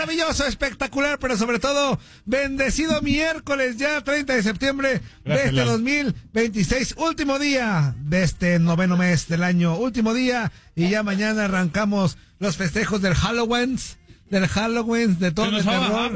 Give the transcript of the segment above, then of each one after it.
maravilloso, espectacular, pero sobre todo, bendecido miércoles, ya 30 de septiembre de este 2026, último día de este noveno mes del año, último día, y ya mañana arrancamos los festejos del Halloween, de todo el terror.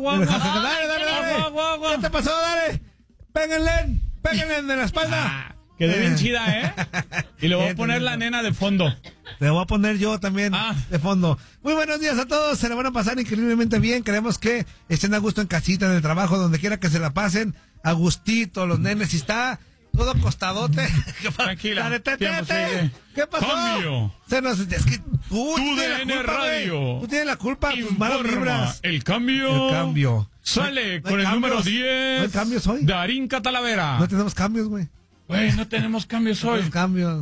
Dale. ¿Qué te pasó? Dale. Péguenle en la espalda. Quedó bien chida, ¿eh? Y le voy a poner la nena de fondo. Le voy a poner yo también de fondo. Muy buenos días a todos, se la van a pasar increíblemente bien. Queremos que estén a gusto en casita, en el trabajo, donde quiera que se la pasen. A gustito, los nenes, si está todo acostadote. Tranquila. ¿Qué pasó? Cambio. Es que tú tienes la culpa, Radio. Tú tienes la culpa, tus malas vibras. El cambio. Sale con el número 10. ¿No hay cambios hoy? Darín Catalavera. No tenemos cambios, güey. Güey, no tenemos cambios hoy. No cambios.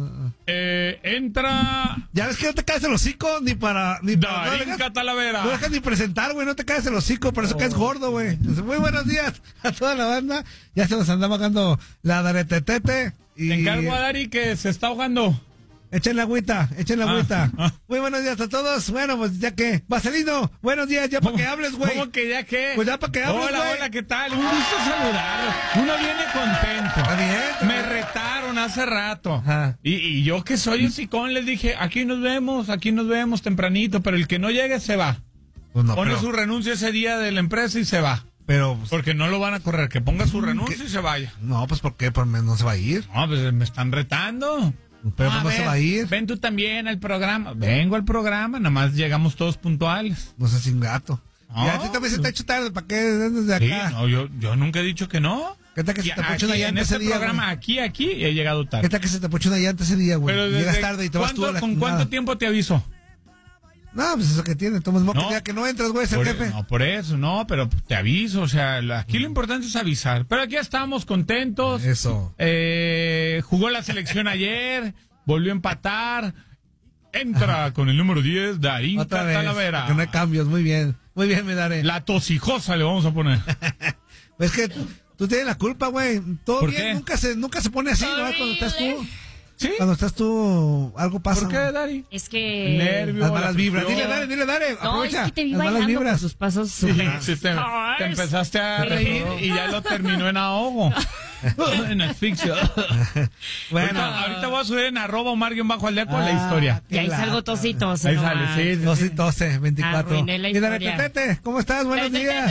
Entra. Ya ves que no te caes el hocico ni para. Darín Catalavera. No dejas ni presentar, güey. No te caes el hocico, por eso caes gordo, güey. Muy buenos días a toda la banda. Ya se nos anda bajando la daretetete. Te encargo a Dari que se está ahogando. Echen la agüita. Muy buenos días a todos. Bueno, pues ya que. Vaselino, buenos días, ya para que hables, güey. ¿Cómo que ya qué? Pues ya para que hables, güey. Hola, ¿qué tal? Un gusto saludarlo. Uno viene contento. Está bien. Me retaron hace rato. Ajá. Y yo que soy hocicón les dije, aquí nos vemos tempranito, pero el que no llegue se va. Pues no, Pone su renuncia ese día de la empresa y se va. Pero porque no lo van a correr, que ponga su renuncia y se vaya. No, pues ¿por qué? Pues no se va a ir. No, pues me están retando. Pero no se va a ir. Ven tú también al programa. Vengo al programa, nada más llegamos todos puntuales. No seas ingrato. No. Y a ti también se te ha hecho tarde, ¿para qué desde acá? Sí, no, yo nunca he dicho que no. ¿Qué tal que se te puso una llanta ese día? En este programa, aquí, he llegado tarde. ¿Qué tal que se te puso una llanta ese día, güey? Pero llegas tarde y te vas tú a la ¿Con cuánto tiempo te aviso? No, pues eso que tiene. Tomas moco, ya que no entras, güey, es el jefe. No, por eso, no, pero te aviso. O sea, aquí lo importante es avisar. Pero aquí estamos contentos. Eso. Jugó la selección ayer. Volvió a empatar. Entra con el número 10, Darín Catalavera. Que no hay cambios, muy bien. Muy bien, me daré. La tosijosa le vamos a poner. Es que tú tienes la culpa, güey. Todo bien, nunca se pone así, ¿no? Cuando estás tú. ¿Sí? Cuando estás tú, algo pasa. ¿Por qué, Dari? Es que... El nervio, las malas vibras. Dile, Dare. No, aprovecha. es que te vi las malas bailando vibras. con sus pasos. Sí, te empezaste a reír y ya lo terminó en ahogo. En asfixia. Bueno, ahorita voy a subir en @Omar_Aldeco la historia. Y ahí salgo tosito. Ahí sale, sí. 12, 24. Arruiné la Y Dare historia. Tetete, ¿cómo estás? Buenos días.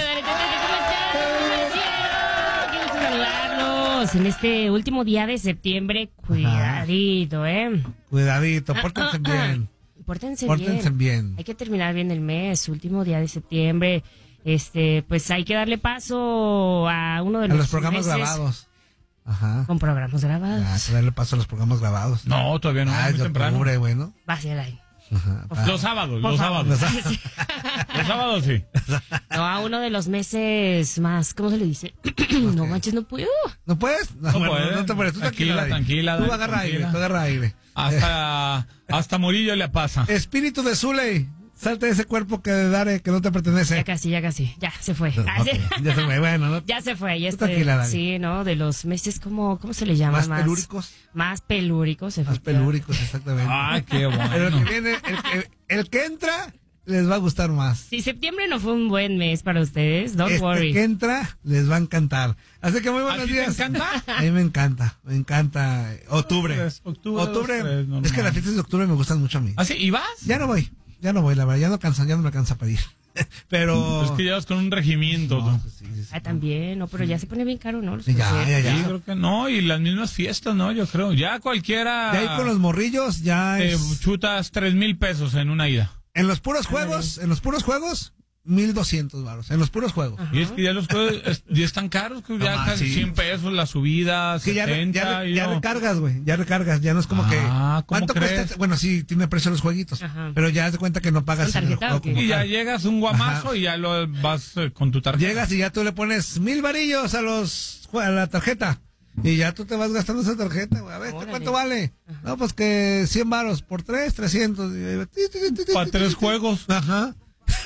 En este último día de septiembre, cuidadito, Cuidadito, pórtense bien. Pórtense bien. Hay que terminar bien el mes, último día de septiembre. Pues hay que darle paso a uno de los programas grabados. Ajá. Con programas grabados. Hay que darle paso a los programas grabados. No, todavía no. Es de octubre, güey, ¿no? Va hacia el aire. Los sábados. Los sábados sí. No, a uno de los meses más, ¿cómo se le dice? No manches, no puedo. ¿No puedes? No te puedes. Tú tranquila. Tú agarra aire. Hasta Murillo le pasa. Espíritu de Zuley, salte de ese cuerpo que Dare, que no te pertenece. Ya casi. Ya se fue. Ya se fue, bueno, ¿no? Ya se fue. Tranquila, Dare. Sí, ¿no? De los meses, ¿cómo se le llama? Más pelúricos. Más pelúricos, Más pelúricos, exactamente. Ay, qué bueno. Pero el que viene, el que entra, les va a gustar más. Si septiembre no fue un buen mes para ustedes, don't worry. Que entra, les va a encantar. Así que muy buenos días. ¿Te encanta? A mí me encanta. Octubre. Octubre. Es que las fiestas de octubre me gustan mucho a mí. ¿Ah, sí? ¿Y vas? Ya no voy, la verdad. Ya no me alcanza para ir. Pero... Es que llevas con un regimiento. No, pues sí. También, no, pero ya se pone bien caro, ¿no? Ya. Sí, creo que no, y las mismas fiestas, ¿no? Yo creo. Ya cualquiera... Ya ahí con los morrillos, ya chutas 3,000 pesos en una ida. En los puros juegos, 1,200 varos. En los puros juegos. Y es que ya los juegos ya están caros, que ya casi 100 pesos la subida, que 70. Ya recargas, güey. Ya recargas. Ya no es como que. ¿Cuánto cuesta? Bueno, sí, tiene precio los jueguitos. Ajá. Pero ya das cuenta que no pagas en el juego. Y ya llegas un guamazo y ya lo vas con tu tarjeta. Llegas y ya tú le pones 1,000 varillos a la tarjeta. Y ya tú te vas gastando esa tarjeta, güey. A ver, ¿cuánto vale? Ajá. No, pues que 100 varos por 300. Para 3 juegos. Ajá.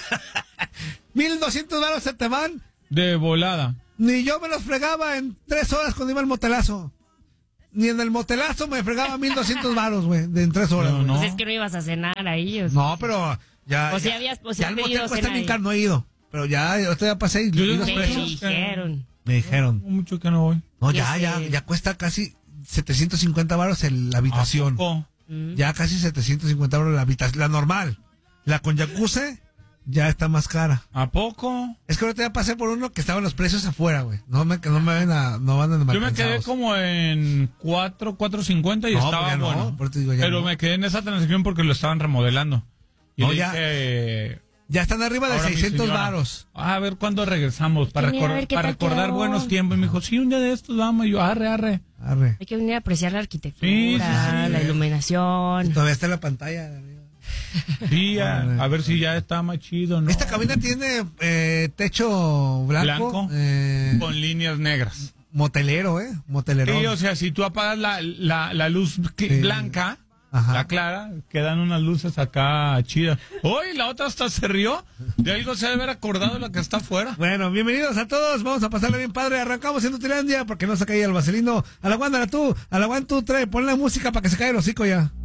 1,200 varos se te van. De volada. Ni yo me los fregaba en 3 horas cuando iba al motelazo. Ni en el motelazo me fregaba 1,200 varos, güey, en 3 horas. No. Pues es que no ibas a cenar ahí. No, pero Ya, o si habías ya el motel cuesta bien caro, no he ido. Pero ya, yo ya pasé y los precios. Me dijeron. Mucho que no voy. No, ya cuesta casi 750 varos la habitación. Ya casi 750 varos la habitación, la normal. La con jacuzzi ya está más cara. ¿A poco? Es que ahorita ya pasé por uno que estaban los precios afuera, güey. No van a Yo me quedé como en 4.50 y estaba bueno. Pero me quedé en esa transacción porque lo estaban remodelando. Y ya están arriba de 600 varos. A ver cuándo regresamos para recordar buenos tiempos. Y me dijo, sí, un día de estos vamos. Y yo, arre. Hay que venir a apreciar la arquitectura, la iluminación. Todavía está en la pantalla de arriba. Sí, a ver si ya está más chido, ¿no? Esta cabina tiene techo blanco con líneas negras. Motelero, motelerón. Sí, o sea, si tú apagas la luz blanca, la clara, quedan unas luces acá chidas. ¡Uy! La otra hasta se rió. De algo se debe haber acordado de la que está afuera. Bueno, bienvenidos a todos. Vamos a pasarle bien padre. Arrancamos en Nutilandia porque no se caía el vaselino. A la Wanda, tú, trae, pon la música para que se caiga el hocico ya.